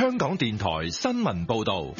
香港電台新聞報道。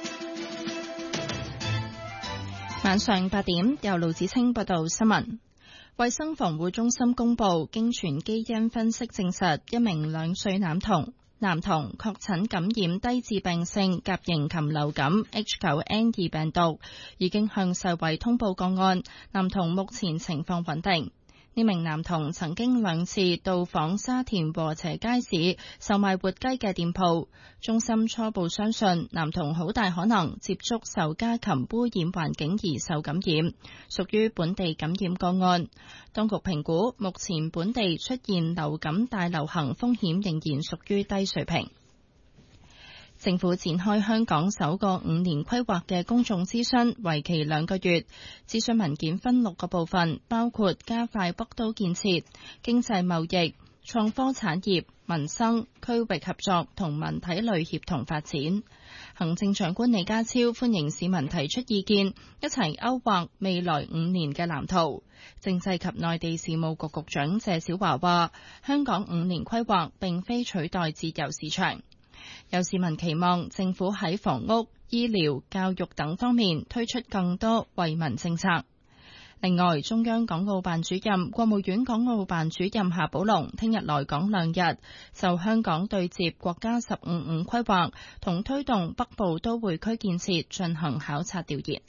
晚上8點，由盧子清報道新聞。衛生防護中心公布，經全基因分析證實，一名2歲男童確診感染低致病性甲型禽流感 H9N2 病毒，已經向世衛通報個案。男童目前情況穩定。呢名男童曾經2次到訪沙田禾輋街市售賣活雞嘅店鋪，中心初步相信男童好大可能接觸受家禽污染環境而受感染，屬於本地感染個案。當局評估目前本地出現流感大流行風險仍然屬於低水平。政府展開香港首個5年規劃嘅公眾諮詢，為期2個月。諮詢文件分6個部分，包括加快北都建設、經濟貿易、創科產業、民生、區域合作同文體類協同發展。行政長官李家超歡迎市民提出意見，一齊勾畫未來5年嘅藍圖。政制及內地事務局局長謝小華話，香港5年規劃並非取代自由市場。有市民期望政府喺房屋、醫療、教育等方面推出更多惠民政策。另外，中央港澳辦主任、國務院港澳辦主任夏寶龍聽日來港2日，就香港對接國家15五規劃同推動北部都會區建設進行考察調研。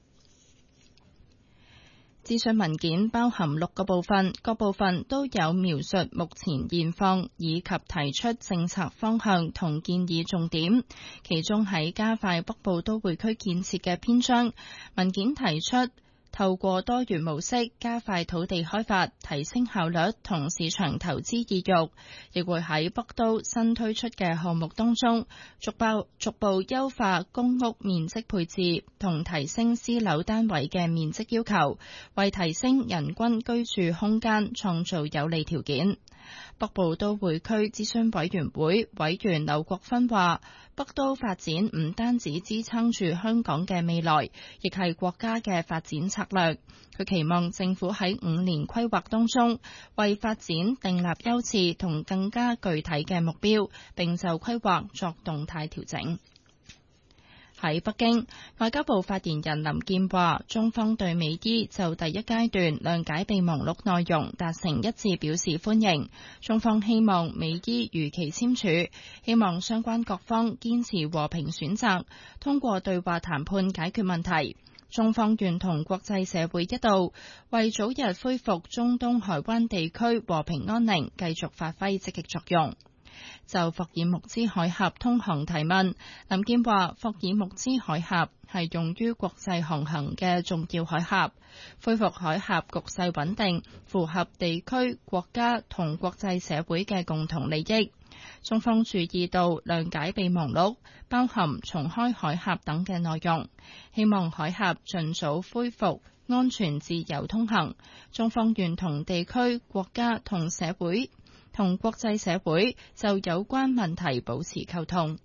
諮詢文件包含6個部分，各部分都有描述目前現況以及提出政策方向同建議重點。其中喺加快北部都會區建設嘅篇章，文件提出透過多元模式加快土地開發，提升效率同市場投資意欲，亦會喺北都新推出嘅項目當中逐步優化公屋面積配置同提升私樓單位嘅面積要求，為提升人均居住空間創造有利條件。北部都會區諮詢委員會委員劉國勳話，北都發展唔單止支撐住香港嘅未來，亦係國家嘅發展策略。佢期望政府喺5年規劃當中，為發展訂立優次同更加具體嘅目標，並就規劃作動態調整。喺北京，外交部發言人林健話，中方對美伊就第1階段諒解備忘錄內容達成一致表示歡迎。中方希望美伊如期簽署，希望相關各方堅持和平選擇，通過對話談判解決問題。中方願同國際社會一道，為早日恢復中東海灣地區和平安寧繼續發揮積極作用。就霍爾木茲海峽通航提問，林健話：霍爾木茲海峽係用於國際航行嘅重要海峽，恢復海峽局勢穩定，符合地區、國家同國際社會嘅共同利益。中方注意到諒解備忘錄包含重開海峽等嘅內容，希望海峽盡早恢復安全自由通行。中方願同地區、國家同社會同國際社會就有關問題保持溝通。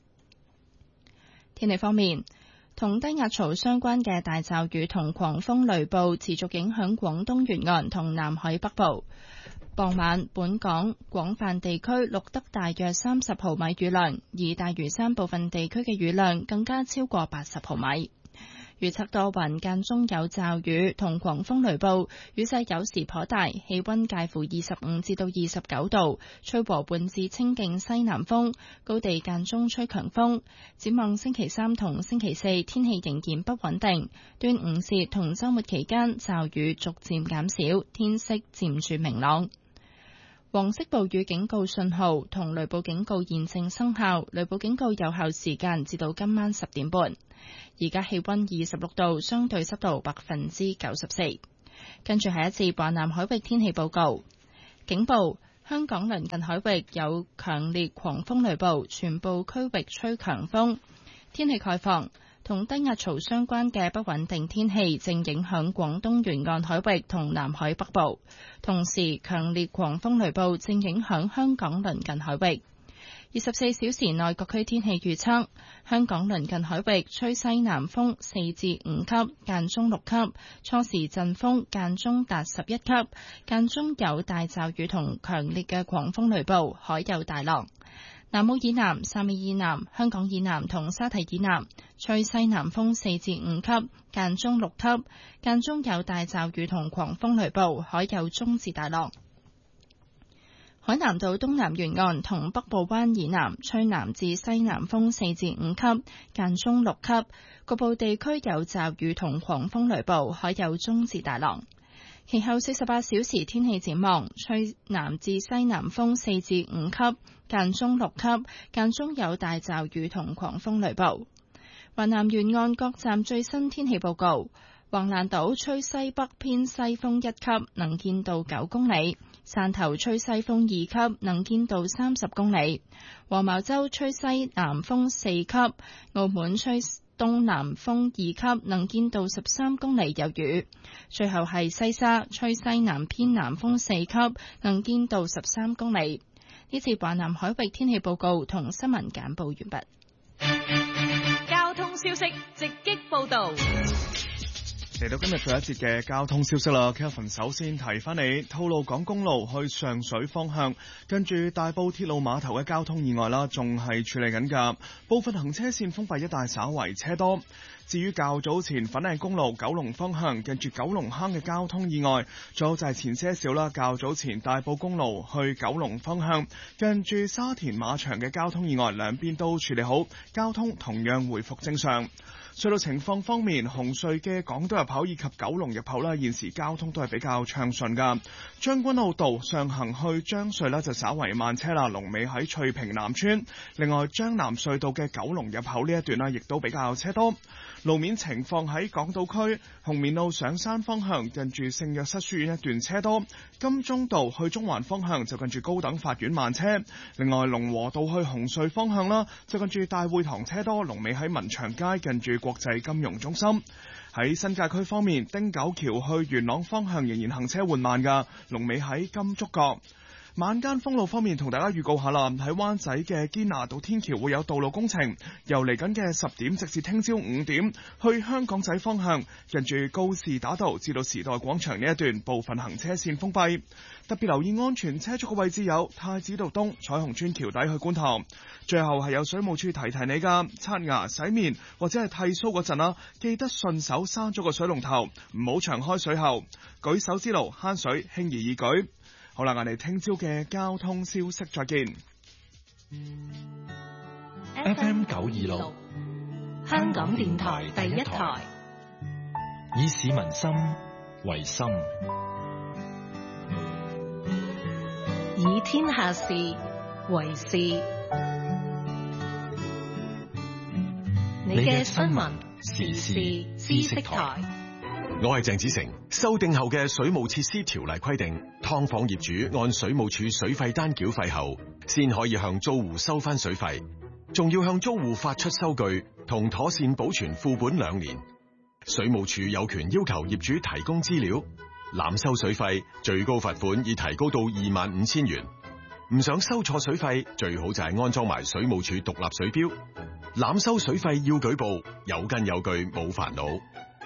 天氣方面，同低壓槽相關嘅大驟雨同狂風雷暴持續影響廣東沿岸同南海北部。傍晚，本港廣泛地區錄得大約30毫米雨量，而大嶼山部分地區嘅雨量更加超過80毫米。預測多雲，間中有驟雨同狂風雷暴，雨勢有時頗大，氣溫介乎25至到29度，吹和緩至清勁西南風，高地間中吹強風。展望星期3同星期4，天氣仍然不穩定。端午節同週末期間，驟雨逐漸減少，天色漸轉明朗。黃色暴雨警告信號同雷暴警告現正生效，雷暴警告有效時間至到今晚10點半。而家氣溫26度，相對濕度94%。跟住係一次華南海域天氣報告。警報：香港鄰近海域有強烈狂風雷暴，全部區域吹強風。天氣概況：同低壓槽相關嘅不穩定天氣正影響廣東沿岸海域同南海北部，同時強烈狂風雷暴正影響香港鄰近海域。24小時內各區天氣預測：香港鄰近海域吹西南風4至5級，間中6級，初時陣風間中達11級，間中有大驟雨同強烈嘅狂風雷暴，海有大浪。 南澳以南、汕尾以南、香港以南同沙堤以南吹西南風4至5級，間中6級，間中有大驟雨同狂風雷暴，海有中至大浪。海南島東南沿岸同北部灣以南吹南至西南風4至5級，間中6級，局部地區有驟雨同狂風雷暴，海有中至大浪。其後48小時天氣展望，吹南至西南風4至5級，間中6級，間中有大驟雨同狂風雷暴。華南沿岸各站最新天氣報告：橫瀾島吹西北偏西風1級，能見度9公里；汕頭吹西風2級，能見度30公里；黃茅洲吹西南風4級；澳門吹東南風2級，能見度13公里，有雨。最後係西沙吹西南偏南風4級，能見度13公里。呢次華南海域天氣報告同新聞簡報完畢。 交通消息直擊報道。 嚟到今日最後一節嘅交通消息啦 ，Kelvin 首先提翻你，吐露港公路去上水方向，跟住大埔鐵路碼頭嘅交通意外啦，仲係處理緊㗎，部分行車線封閉一帶稍為車多。至於較早前粉嶺公路九龍方向，跟住九龍坑嘅交通意外，仲有就係前些少啦，較早前大埔公路去九龍方向，跟住沙田馬場嘅交通意外，兩邊都處理好，交通同樣回復正常。隧道情況方面，紅隧嘅港島入口以及九龍入口現時交通都係比較暢順㗎。將軍澳道上行去將隧就稍為慢車啦，龍尾喺翠屏南村。另外，將南隧道嘅九龍入口呢一段亦都比較車多。路面情況喺港島區紅棉路上山方向，近住聖約瑟書院一段車多；金鐘道去中環方向就近住高等法院慢車。另外，龍和道去紅隧方向啦，就近住大會堂車多，龍尾喺民祥街近住國際金融中心。喺新界區方面，汀九橋去元朗方向仍然行車緩慢㗎，龍尾喺金竹角。晚間封路方面，同大家預告下啦，喺灣仔嘅堅拿道天橋會有道路工程，由嚟緊嘅10點直至聽朝5點，去香港仔方向，近住告士打道至到時代廣場呢一段部分行車線封閉。特別留意安全車速嘅位置有太子道東、彩虹村橋底去觀塘。最後係有水務處提提你㗎，刷牙、洗面或者係剃鬚嗰陣啦，記得順手閂咗個水龍頭，唔好長開水喉。舉手之勞慳水，輕而易舉。好啦，我哋聽朝嘅交通消息再見。 FM 926， 香港電台第一台， 以市民心為心， 以天下事為事。你嘅新聞時事知識台。 我係鄭子誠。修訂後嘅水務設施條例規定，劏房業主按水務署水費單繳費後，先可以向租戶收翻水費，仲要向租戶發出收據同妥善保存副本2年。水務署有權要求業主提供資料，濫收水費最高罰款已提高到25,000元。唔想收錯水費，最好就係安裝埋水務署獨立水標。濫收水費要舉報，有根有據，冇煩惱。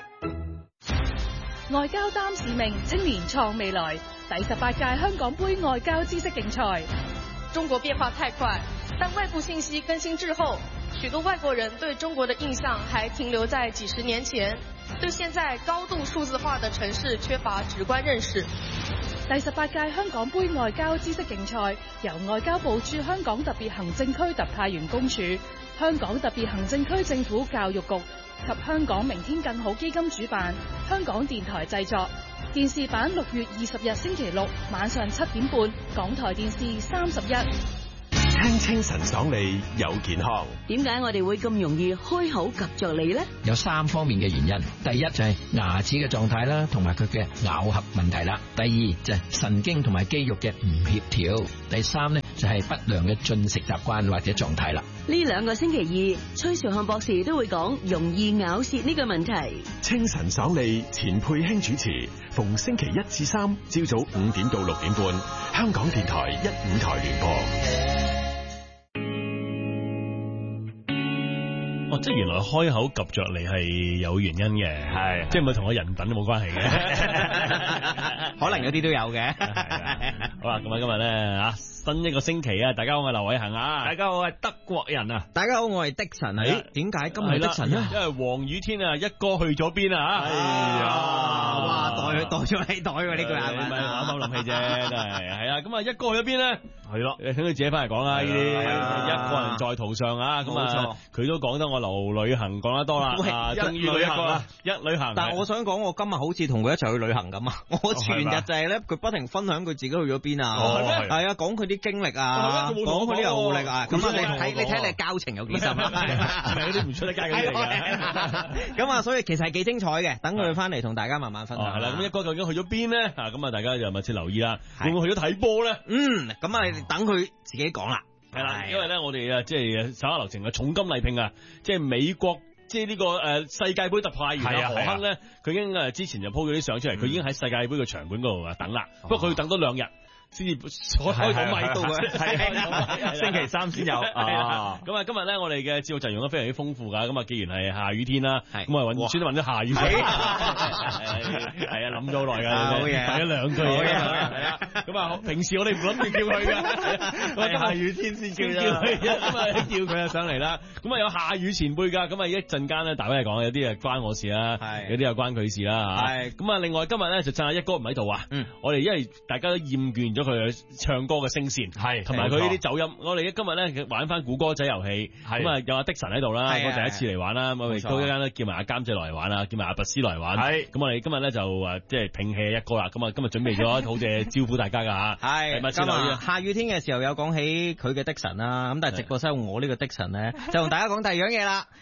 外交擔使命，青年創未來。第18屆香港杯外交知識競賽。 中國變化太快，但外部信息更新滯後，許多外國人對中國的印象還停留在幾十年前，對現在高度數字化的城市缺乏直觀認識。 第18屆香港杯外交知識競賽由外交部駐香港特別行政區特派員公署、香港特別行政區政府教育局及香港明天更好基金主辦，香港電台製作。電視版6月20日星期六晚上7點半，港台電視31。 聽清晨爽利有健康。 點解我哋會咁容易開口及着脷呢？ 有3方面嘅原因。第一就係牙齒嘅狀態啦，同埋佢嘅咬合問題啦。第二就係神經同埋肌肉嘅唔協調。第三呢就係不良嘅進食習慣或者狀態啦。 呢2個星期二，崔兆漢博士都會講容易咬舌呢個問題。 清晨爽利，錢佩卿主持，逢星期1至3朝早5點到6點半，香港電台1、5台聯播。 即係原來開口及着嚟係有原因嘅，係即係唔係同我人品都冇關係嘅， 可能有啲都有嘅。 好啦，咁啊今日咧新一個星期啊！大家好，我係劉偉恒啊！ 大家好，我係德國人啊！ 大家好，我係的神啊！點解今日係的神咧？ 因為黃宇天啊，一哥去咗邊啊？ 係啊！哇，袋咗你袋喎呢句係咪？ 唔係我諗氣啫，真係係啊！咁啊，一哥去咗邊咧？ 係咯， 等佢自己翻嚟講啦。呢啲一個人在途上啊，咁啊，佢都講得我劉旅行講得多啦。終於一個啦，一旅行。 但係我想講，我今日好似同佢一齊去旅行咁啊！我全日就係咧，佢不停分享佢自己去咗邊啊！係啊，講佢啲經歷啊，講佢啲遊歷啊。咁啊，你睇你交情有幾深啊？ 係咪嗰啲唔出得街嘅嘢？ 咁啊，所以其實係幾精彩嘅。等佢翻嚟同大家慢慢分享。 係啦，咁一哥究竟去咗邊咧？咁啊，大家就密切留意啦。會唔會去咗睇波咧？ 咁啊。等佢自己講啦， 係啦，因為咧我哋啊即係稍下流程嘅重金禮聘啊，即係美國即係呢個世界盃特派員啊何亨咧，佢已經之前就 po 咗啲相出嚟，佢已經喺世界盃嘅場館嗰度等啦，不過佢要等多2日。先至開到咪到嘅，係星期三先有。 咁啊，今日咧我哋嘅節目陣容都非常之豐富㗎。咁啊，既然係下雨天啦，咁啊先揾咗下雨天，係啊，諗咗好耐㗎，睇咗2句嘢。咁啊，平時我哋唔諗住叫佢嘅， 下雨天先叫佢，咁啊叫佢上嚟啦。咁啊有下雨前輩㗎，咁啊一陣間咧大家嚟講，有啲啊關我事啦，有啲又關佢事啦嚇。咁啊，另外今日咧就趁阿一哥唔喺度啊，我哋因為大家都厭倦咗佢唱歌嘅聲線，係同埋佢呢啲走音，我哋今日咧玩翻估歌仔遊戲，咁啊有阿的神喺度啦，我第一次嚟玩啦，我哋高一間咧叫埋阿監仔落嚟玩啦，叫埋阿拔斯落嚟玩，咁我哋今日咧就即係摒棄一哥啦，咁啊今日準備咗好謝招呼大家噶吓，係咁啊下雨天嘅時候有講起佢嘅的神啦，咁但係直播室我呢個的神咧就同大家講第二樣嘢啦，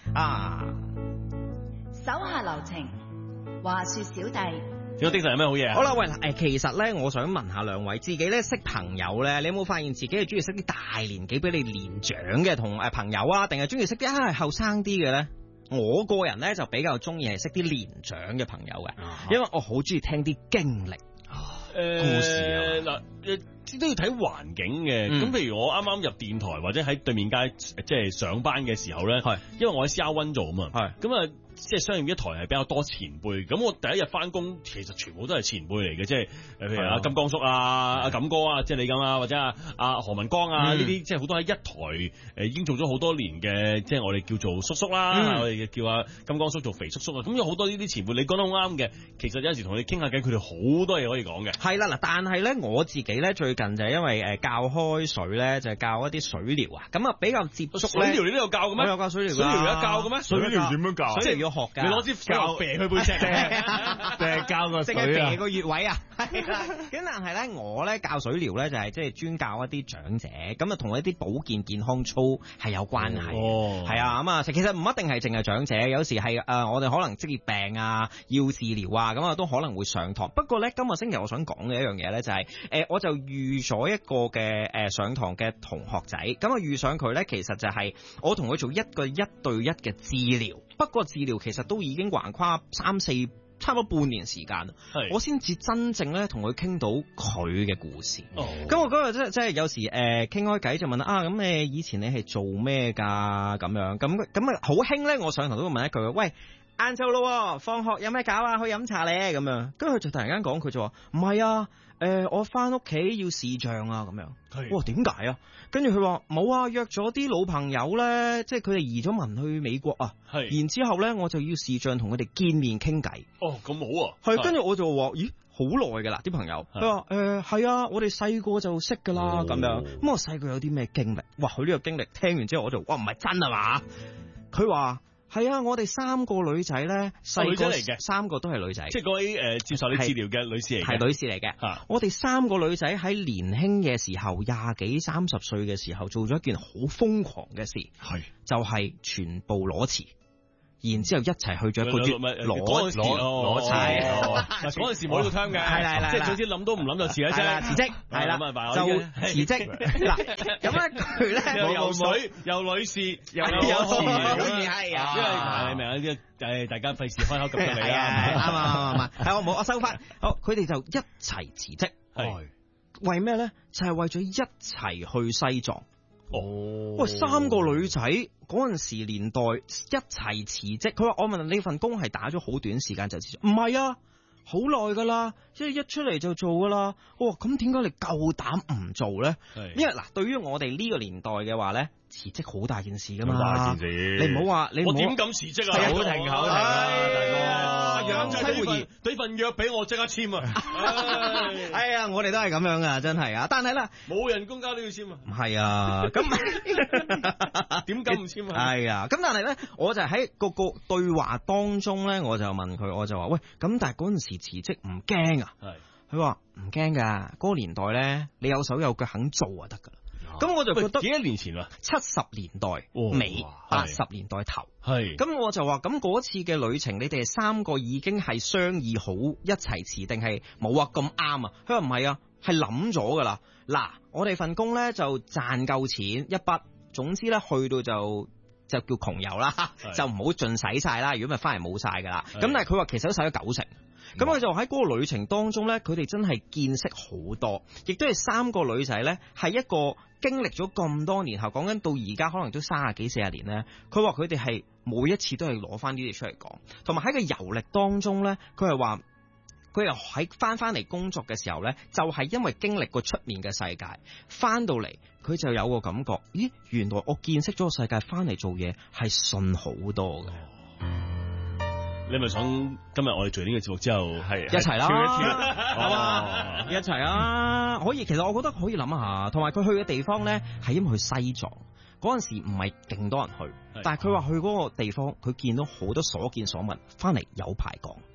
手下留情，話說小弟。 呢個的神有咩好嘢啊？ 好啦，喂，其實咧，我想問下兩位，自己咧識朋友咧，你有冇發現自己係中意識啲大年紀比你年長嘅同朋友啊，定係中意識啲後生啲嘅咧？我個人咧就比較中意係識啲年長嘅朋友嘅，因為我好中意聽啲經歷、故事啊。 都要睇環境嘅，咁譬如我啱啱入電台或者喺對面街即係上班嘅時候咧，因為我喺 CR1 做啊嘛，咁啊即係商業一台係比較多前輩，咁我第一日翻工其實全部都係前輩嚟嘅，即係譬如阿金剛叔啊、阿錦哥啊，即係你咁啊，或者阿何文光啊呢啲，即係好多喺一台已經做咗好多年嘅，即係我哋叫做叔叔啦，我哋叫阿金剛叔做肥叔叔啊，咁有好多呢啲前輩，你講得好啱嘅，其實有陣時同你傾下偈，佢哋好多嘢可以講嘅。係啦嗱， 但係咧我自己咧最近就係因為教開水咧，就係教一啲水療啊，咁啊比較接觸水療，你都有教嘅咩？ 我有教水療， 水療有教嘅咩？ 水療點樣教？ 水療要學㗎， 你攞支教啤佢背脊， 定係教個水啊？ 定係啤個穴位啊？咁但係咧，我咧教水療咧就係即係專教一啲長者，咁啊同一啲保健健康操係有關係。係啊，咁啊其實唔一定係淨係長者，有時係我哋可能職業病啊要治療啊，咁啊都可能會上堂。不過咧今個星期我想講嘅一樣嘢咧就係我就遇咗一個嘅上堂嘅同學仔，咁啊遇上佢咧，其實就係我同佢做一個1對1嘅治療。不過治療其實都已經橫跨3-4差唔多半年時間，我先至真正咧同佢傾到佢嘅故事。咁我嗰日即係有時傾開偈就問啊，咁你以前你係做咩㗎？咁樣咁啊好興咧，我上堂都會問一句，喂，晏晝咯，放學有咩搞啊？去飲茶咧咁樣。跟住佢就突然間講，佢就話唔係啊。我翻屋企要視像啊，咁樣。哇，點解啊？跟住佢話冇啊，約咗啲老朋友咧，即係佢哋移咗民去美國啊。然之後咧，我就要視像同佢哋見面傾偈。 哦，咁好啊。 係，跟住我就話，咦，好耐噶啦，啲朋友。佢話係啊，我哋細個就識噶啦，咁樣。咁我細個有啲咩經歷？哇，佢呢個經歷聽完之後，我就哇唔係真啊嘛。佢話。係啊，我哋3個女仔咧，細個嚟嘅，3個都係女仔， 即係嗰位接受你治療嘅女士嚟嘅， 係女士嚟嘅。我哋3個女仔喺年輕嘅時候，20幾30歲嘅時候，做咗一件好瘋狂嘅事，就係全部裸辭。然之後一齊去咗一個月攞辭， 嗰陣時冇呢個 term 嘅，係即係總之諗都唔諗就辭一聲， 辭職係啦，就辭職嗱。咁咧佢咧又游水又女士又有辭， 係啊， 因為明啊啲大家費事開口咁多你啊，啱係我冇我收翻，好佢哋就一齊辭職，為咩咧？就係為咗一齊去西藏。喂，3個女仔嗰陣時年代一齊辭職，佢話我問你份工係打咗好短時間就辭職，唔係啊， 好耐噶啦，即係一出嚟就做噶啦。我話咁點解你夠膽唔做咧？因為嗱，對於我哋呢個年代嘅話咧，辭職好大件事噶嘛。 大件事， 你唔好話你， 我點敢辭職啊？ 口停啊，大哥，養妻活兒， 俾份約俾我即刻簽啊！ 哎呀，我哋都係咁樣噶，真係啊！但係咧， 冇人工交都要簽啊！ 唔係啊，咁點敢唔簽啊？ 係啊，咁但係咧，我就喺個對話當中咧，我就問佢，我就話喂，咁但係嗰陣時辭職唔驚啊？係，佢話唔驚噶，嗰個年代咧，你有手有腳肯做就得噶啦。咁我就覺得幾多年前啊 ，70年代尾，80年代頭。係，咁我就話咁嗰次嘅旅程，你哋3個已經係商議好一齊辭定係冇啊？咁啱啊？佢話唔係啊，係諗咗噶啦。嗱，我哋份工咧就賺夠錢一筆，總之咧去到就叫窮遊啦，就唔好盡使晒啦。如果咪翻嚟冇晒噶啦。咁但係佢話其實都使咗90%。咁佢就喺嗰個旅程當中咧，佢哋真係見識好多，亦都係3個女仔咧，係一個經歷咗咁多年後，講緊到而家可能都30幾40年咧。佢話佢哋係每一次都係攞翻呢啲出嚟講，同埋喺個遊歷當中咧，佢係話佢又喺翻嚟工作嘅時候咧，就係因為經歷過出面嘅世界，翻到嚟佢就有個感覺，咦，原來我見識咗個世界，翻嚟做嘢係順好多嘅。 你咪想今日我哋做呢個節目之後係一齊啦， 跳一跳， 一齊啊！可以，其實我覺得可以諗下，同埋佢去嘅地方咧，係因為去西藏嗰陣時唔係勁多人去，但係佢話去嗰個地方，佢見到好多所見所聞，翻嚟有排講。